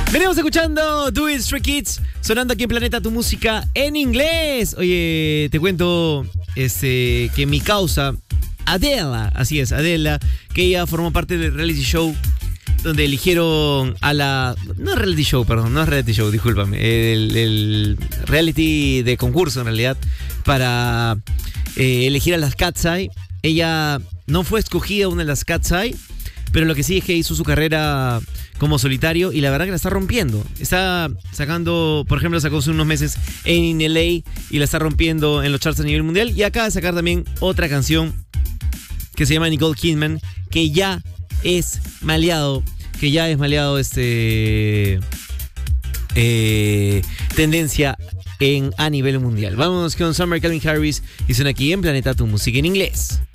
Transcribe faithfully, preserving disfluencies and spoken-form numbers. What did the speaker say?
Venimos escuchando Do It Stray Kids, sonando aquí en Planeta Tu Música en inglés. Oye, te cuento este, que mi causa, Adela, así es, Adela, que ella formó parte del reality show donde eligieron a la... No es reality show, perdón, no es reality show, discúlpame. El, el reality de concurso, en realidad, para eh, elegir a las Cat's Eye. Ella no fue escogida una de las Cat's Eye, pero lo que sí es que hizo su carrera como solitario y la verdad que la está rompiendo. Está sacando, por ejemplo, sacó hace unos meses en L A y la está rompiendo en los charts a nivel mundial. Y acaba de sacar también otra canción que se llama Nicole Kidman, que ya es maleado, que ya es maleado este eh, tendencia en, a nivel mundial. Vámonos con Summer Calvin Harris y son aquí en Planeta Tu Música en inglés.